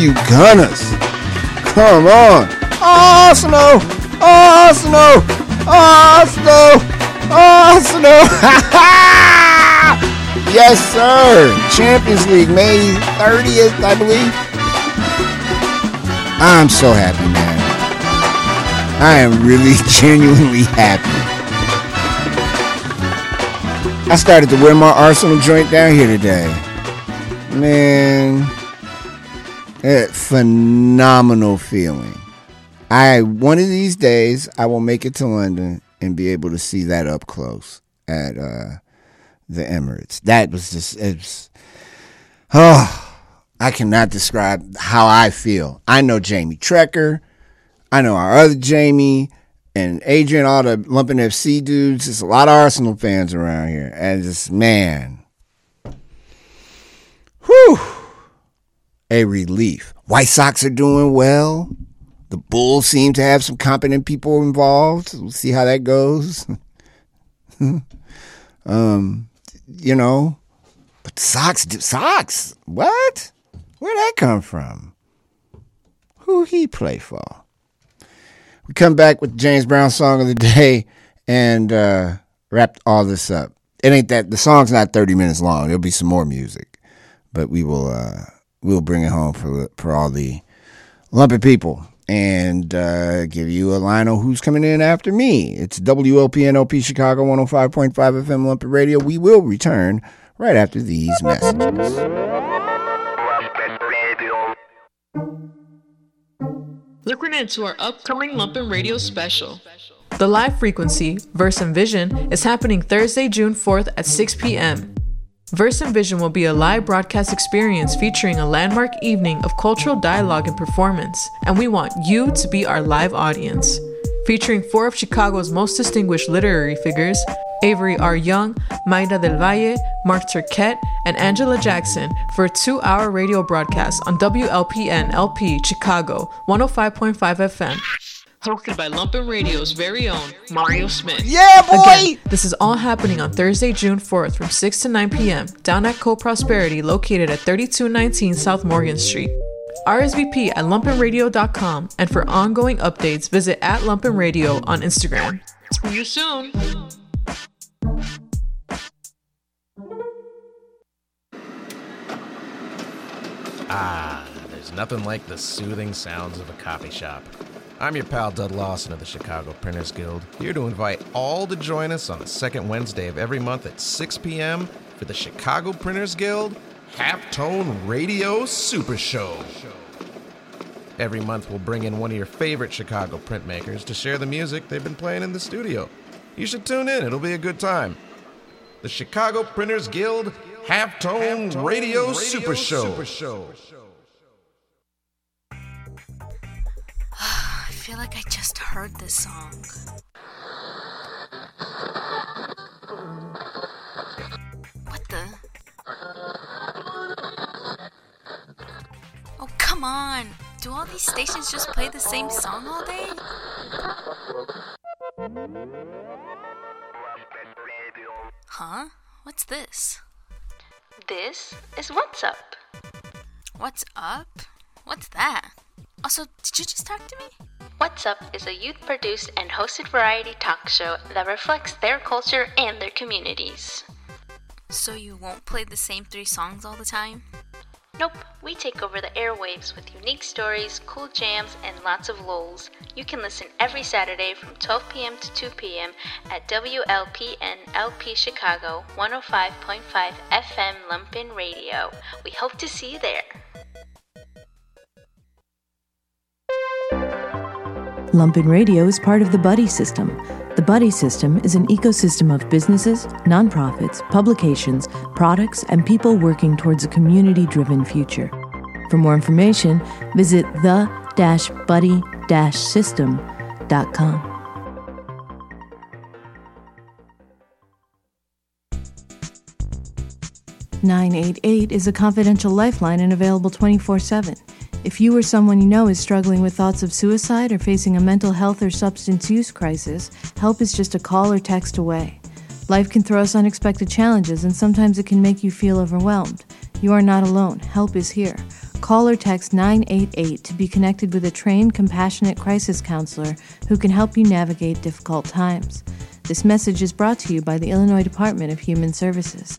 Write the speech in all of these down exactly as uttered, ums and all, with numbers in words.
you Gunners. Come on. Arsenal. Arsenal. Arsenal. Arsenal. Yes, sir. Champions League, May thirtieth, I believe. I'm so happy, man. I am really genuinely happy. I started to wear my Arsenal joint down here today. Man, that phenomenal feeling. I one of these days I will make it to London and be able to see that up close at uh, the Emirates. That was just it's oh, I cannot describe how I feel. I know Jamie Trecker, I know our other Jamie and Adrian, all the Lumpin' F C dudes. There's a lot of Arsenal fans around here, and just man, whew, a relief. White Sox are doing well. The Bulls seem to have some competent people involved. We'll see how that goes. um, you know, but the Sox, do, Sox, what? Where'd that come from? Who he play for? We come back with James Brown song of the day and uh, wrap all this up. It ain't that the song's not thirty minutes long. There'll be some more music, but we will uh, we'll bring it home for for all the lumpy people. And uh, give you a line on who's coming in after me. It's W L P N L P Chicago one oh five point five F M Lumpy Radio. We will return right after these messages. Looking into our upcoming Lumpin' Radio special. The live frequency, Verse and Vision, is happening Thursday, June fourth at six p.m. Verse and Vision will be a live broadcast experience featuring a landmark evening of cultural dialogue and performance, and we want you to be our live audience. Featuring four of Chicago's most distinguished literary figures, Avery R. Young, Mayra del Valle, Mark Turquette, and Angela Jackson for a two-hour radio broadcast on W L P N L P Chicago one oh five point five F M. Hosted by Lumpin' Radio's very own Mario Smith. Yeah, boy! Again, this is all happening on Thursday, June fourth from six to nine p.m. down at Co-Prosperity, located at thirty-two nineteen South Morgan Street. R S V P at lumpin radio dot com, and for ongoing updates, visit at Lumpin' Radio on Instagram. See you soon! Ah, there's nothing like the soothing sounds of a coffee shop. I'm your pal Dud Lawson of the Chicago Printers Guild, here to invite all to join us on the second Wednesday of every month at six p.m. for the Chicago Printers Guild Halftone Radio Super Show. Every month we'll bring in one of your favorite Chicago printmakers to share the music they've been playing in the studio. You should tune in, it'll be a good time. The Chicago Printers Guild Halftone, Halftone Radio, Radio Super, Show. Super Show. I feel like I just heard this song. What the? Oh, come on. Do all these stations just play the same song all day? Huh? What's this? This is What's Up. What's Up? What's that? Also, did you just talk to me? What's Up is a youth-produced and hosted variety talk show that reflects their culture and their communities. So you won't play the same three songs all the time? Nope, we take over the airwaves with unique stories, cool jams, and lots of lulz. You can listen every Saturday from twelve p.m. to two p.m. at W L P N L P Chicago one oh five point five F M Lumpin' Radio. We hope to see you there. Lumpin' Radio is part of the Buddy System. The Buddy System is an ecosystem of businesses, nonprofits, publications, products, and people working towards a community-driven future. For more information, visit the dash buddy dash system dot com. nine eight eight is a confidential lifeline and available twenty-four seven. If you or someone you know is struggling with thoughts of suicide or facing a mental health or substance use crisis, help is just a call or text away. Life can throw us unexpected challenges, and sometimes it can make you feel overwhelmed. You are not alone. Help is here. Call or text nine eight eight to be connected with a trained, compassionate crisis counselor who can help you navigate difficult times. This message is brought to you by the Illinois Department of Human Services.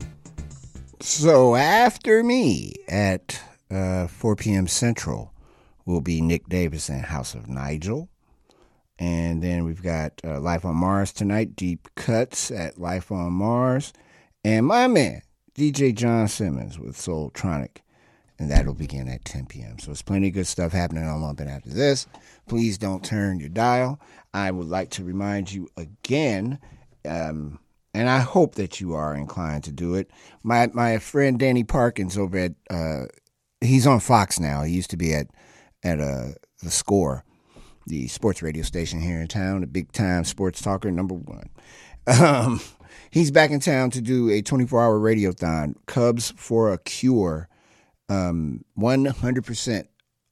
So after me at uh, four p.m. Central will be Nick Davis and House of Nigel. And then we've got uh, Life on Mars tonight, Deep Cuts at Life on Mars. And my man, D J John Simmons with Soultronic. And that'll begin at ten p.m. So there's plenty of good stuff happening on Lumpin' after this. Please don't turn your dial. I would like to remind you again, um, and I hope that you are inclined to do it. My my friend Danny Parkins over at, uh, he's on Fox now. He used to be at, at uh, The Score, the sports radio station here in town, the big time sports talker number one. Um, he's back in town to do a twenty-four hour radiothon, Cubs for a Cure. Um, one hundred percent,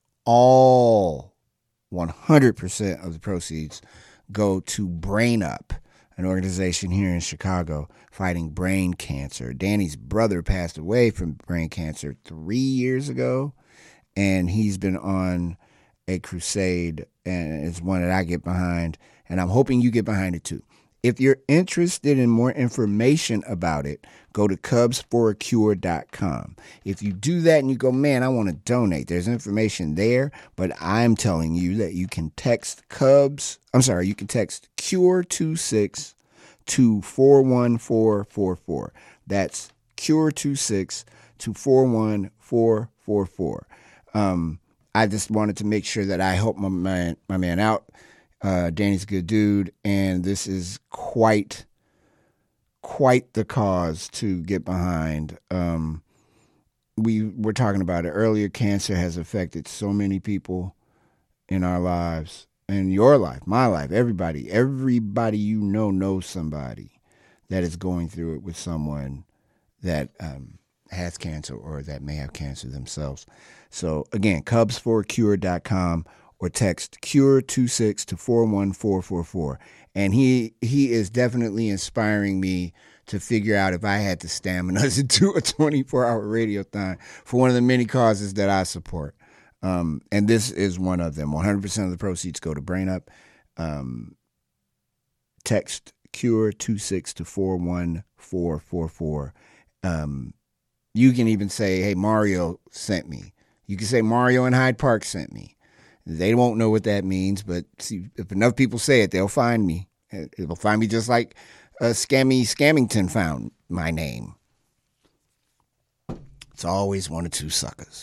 all one hundred percent of the proceeds go to Brain Up, an organization here in Chicago fighting brain cancer. Danny's brother passed away from brain cancer three years ago, and he's been on a crusade, and it's one that I get behind, and I'm hoping you get behind it too. If you're interested in more information about it, go to cubs for a cure dot com. If you do that and you go, man, I want to donate, there's information there, but I'm telling you that you can text Cubs, I'm sorry, you can text Cure twenty-six to four one four four four. That's Cure twenty-six to four one four four four. Um, I just wanted to make sure that I help my man, my man out. Uh, Danny's a good dude, and this is quite, quite the cause to get behind. Um, we were talking about it earlier. Cancer has affected so many people in our lives, in your life, my life, everybody. Everybody you know knows somebody that is going through it with someone that um, has cancer or that may have cancer themselves. So, again, cubs for a cure dot com. Or text Cure twenty-six to four one four four four. And he he is definitely inspiring me to figure out if I had the stamina to do a twenty-four hour radiothon for one of the many causes that I support. Um, and this is one of them. one hundred percent of the proceeds go to Brain Up. Um, text Cure twenty-six to four one four four four. Um, you can even say, hey, Mario sent me. You can say Mario in Hyde Park sent me. They won't know what that means, but see, if enough people say it, they'll find me. It'll find me just like uh, Scammy Scammington found my name. It's always one or two suckers.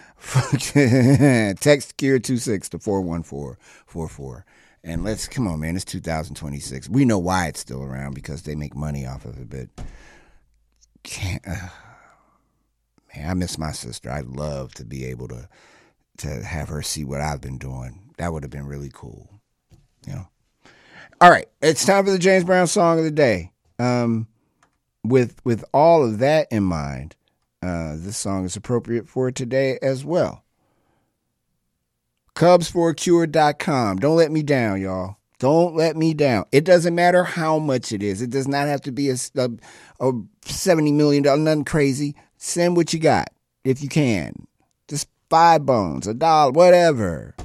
Text Cure twenty-six to four one four four four. And let's, come on, man, it's two thousand twenty-six. We know why it's still around, because they make money off of it, but can't, uh, man, I miss my sister. I'd love to be able to to have her see what I've been doing. That would have been really cool. You know? All right. It's time for the James Brown song of the day. Um, with, with all of that in mind, uh, this song is appropriate for today as well. cubs for a cure dot com. Don't let me down, y'all. Don't let me down. It doesn't matter how much it is. It does not have to be a, a, a seventy million dollars, nothing crazy. Send what you got if you can. Just five bones, a dollar, whatever.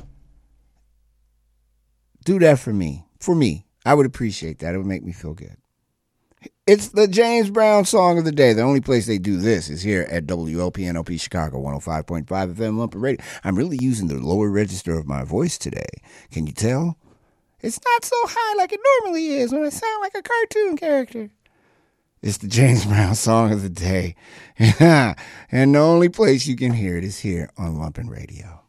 Do that for me. For me. I would appreciate that. It would make me feel good. It's the James Brown song of the day. The only place they do this is here at W L P N L P Chicago, one oh five point five F M Lumpin' Radio. I'm really using the lower register of my voice today. Can you tell? It's not so high like it normally is when I sound like a cartoon character. It's the James Brown song of the day. And the only place you can hear it is here on Lumpin' Radio.